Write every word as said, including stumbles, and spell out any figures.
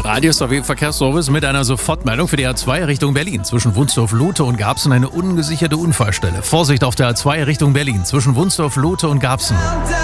Radio S W Verkehrsservice mit einer Sofortmeldung für die A zwei Richtung Berlin. Zwischen Wunsdorf-Lothe und Garbsen eine ungesicherte Unfallstelle. Vorsicht auf der A zwei Richtung Berlin zwischen Wunsdorf-Lothe und Garbsen.